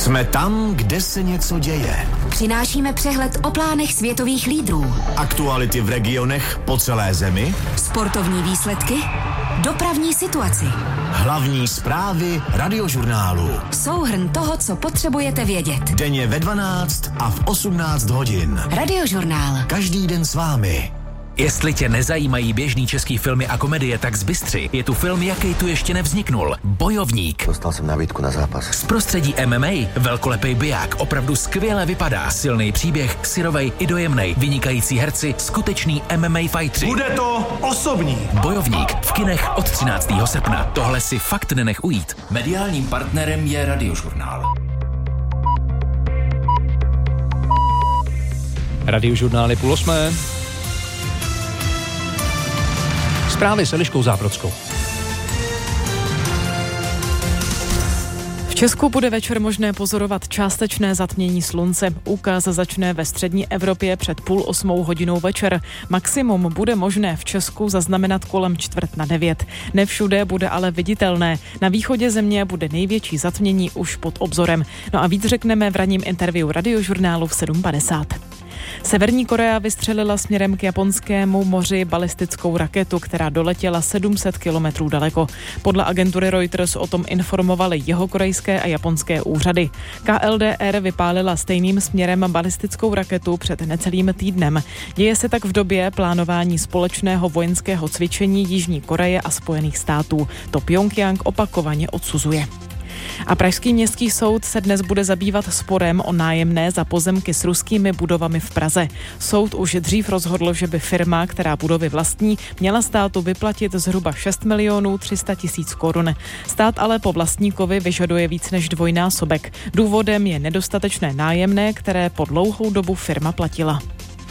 Jsme tam, kde se něco děje. Přinášíme přehled o plánech světových lídrů. Aktuality v regionech po celé zemi. Sportovní výsledky. Dopravní situaci. Hlavní zprávy Radiožurnálu. Souhrn toho, co potřebujete vědět. Denně ve 12 a v 18 hodin. Radiožurnál. Každý den s vámi. Jestli tě nezajímají běžný český filmy a komedie, tak z Bystři je tu film, jaký tu ještě nevzniknul. Bojovník. Dostal jsem nabídku na zápas. Z prostředí MMA velkolepý biják, opravdu skvěle vypadá, silný příběh, syrovej i dojemnej, vynikající herci, skutečný MMA fightři. Bude to osobní. Bojovník v kinech od 13. srpna. Tohle si fakt nenech ujít. Mediálním partnerem je Radiožurnál. Radiožurnál je 7:30. Zprávy s Eliškou Zábrodskou. V Česku bude večer možné pozorovat částečné zatmění slunce. Úkaz začne ve střední Evropě před 7:30 večer. Maximum bude možné v Česku zaznamenat kolem 8:45. Ne všude bude ale viditelné. Na východě země bude největší zatmění už pod obzorem. No a víc řekneme v ranním interview Radiožurnálu v 7:50. Severní Korea vystřelila směrem k Japonskému moři balistickou raketu, která doletěla 700 kilometrů daleko. Podle agentury Reuters o tom informovaly jihokorejské a japonské úřady. KLDR vypálila stejným směrem balistickou raketu před necelým týdnem. Děje se tak v době plánování společného vojenského cvičení Jižní Koreje a Spojených států. To Pjongjang opakovaně odsuzuje. A pražský městský soud se dnes bude zabývat sporem o nájemné za pozemky s ruskými budovami v Praze. Soud už dřív rozhodl, že by firma, která budovy vlastní, měla státu vyplatit zhruba 6 300 000 korun. Stát ale po vlastníkovi vyžaduje víc než dvojnásobek. Důvodem je nedostatečné nájemné, které po dlouhou dobu firma platila.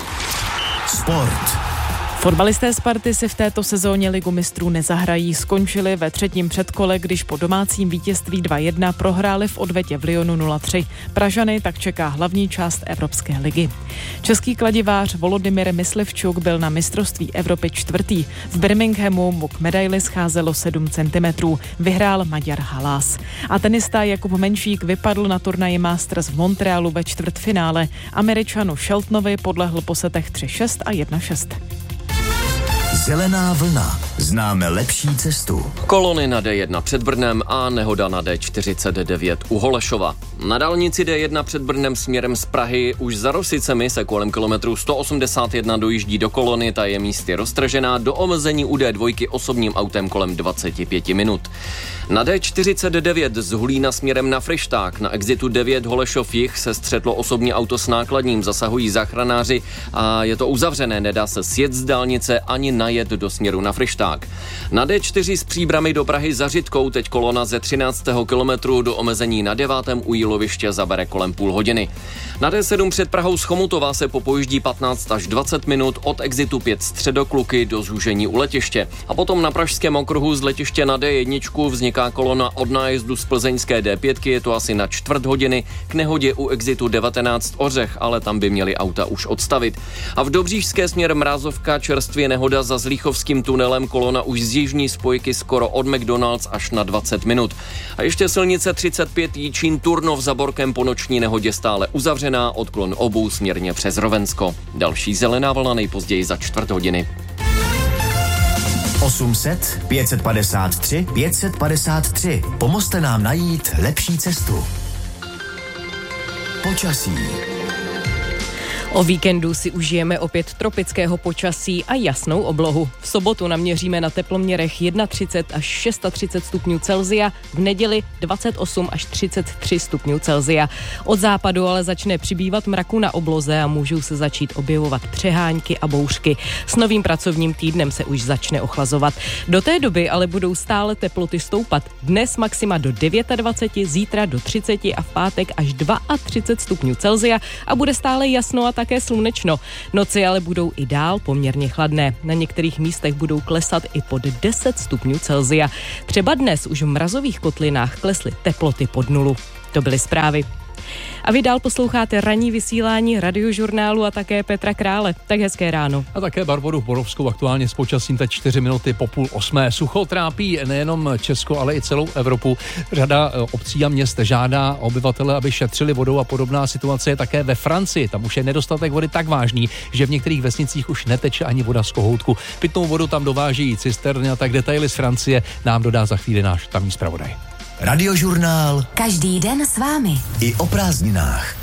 Sport. Fotbalisté Sparty si v této sezóně Ligu mistrů nezahrají. Skončili ve třetím předkole, když po domácím vítězství 2-1 prohráli v odvetě v Lyonu 0-3. Pražany tak čeká hlavní část Evropské ligy. Český kladivář Volodymyr Myslivčuk byl na mistrovství Evropy 4. V Birminghamu mu k medaili scházelo 7 cm. Vyhrál Maďar Halas. A tenista Jakub Menšík vypadl na turnaji Masters v Montrealu ve čtvrtfinále. Američanu Sheltonovi podlehl po setech 3-6 a 1-6. Zelená vlna. Známe lepší cestu. Kolony na D1 před Brnem a nehoda na D49 u Holešova. Na dálnici D1 před Brnem směrem z Prahy už za Rosicemi se kolem kilometru 181 dojíždí do kolony, ta je místy roztržená, do omezení u D2 osobním autem kolem 25 minut. Na D49 z Hulína směrem na Fryšták na exitu 9 Holešov jih se střetlo osobní auto s nákladním, zasahují záchranáři a je to uzavřené, nedá se sjet z dálnice ani najet do směru na Fryšták. Na D4 z Příbrami do Prahy za Řitkou teď kolona ze 13. kilometru do omezení na 9. u Jíloviště zabere kolem půl hodiny. Na D7 před Prahou z Chomutova se popojíždí 15 až 20 minut od exitu 5 Středokluky do zúžení u letiště. A potom na pražském okruhu z letiště na D1 vzniká kolona od nájezdu z plzeňské D5, je to asi na čtvrt hodiny, k nehodě u exitu 19 Ořech, ale tam by měli auta už odstavit. A v Dobříšské směr Mrázovka čerstvě nehoda za Zlíchovským tunelem, kolona už z jižní spojky skoro od McDonald's až na 20 minut. A ještě silnice 35 Jičín Turnov za Borkem po noční nehodě stále uzavřená, odklon obou směrně přes Rovensko. Další zelená vlna nejpozději za čtvrt hodiny. 800 553 553. Pomozte nám najít lepší cestu. Počasí. O víkendu si užijeme opět tropického počasí a jasnou oblohu. V sobotu naměříme na teploměrech 31 až 36 stupňů Celsia, v neděli 28 až 33 stupňů Celsia. Od západu ale začne přibývat mraku na obloze a můžou se začít objevovat přehánky a bouřky. S novým pracovním týdnem se už začne ochlazovat. Do té doby ale budou stále teploty stoupat. Dnes maxima do 29, zítra do 30 a v pátek až 32 stupňů Celsia a bude stále jasno a také slunečno. Noci ale budou i dál poměrně chladné. Na některých místech budou klesat i pod 10 stupňů Celsia. Třeba dnes už v mrazových kotlinách klesly teploty pod nulu. To byly zprávy. A vy dál posloucháte ranní vysílání Radiožurnálu a také Petra Krále. Tak hezké ráno. A také Barboru Borovskou aktuálně s počasím teď 4 minuty po 7:30. Sucho trápí nejenom Česko, ale i celou Evropu. Řada obcí a měst žádá obyvatele, aby šetřili vodou a podobná situace je také ve Francii. Tam už je nedostatek vody tak vážný, že v některých vesnicích už neteče ani voda z kohoutku. Pitnou vodu tam dováží cisterny a tak detaily z Francie nám dodá za chvíli náš tamní zpravodaj. Radiožurnál. Každý den s vámi. I o prázdninách.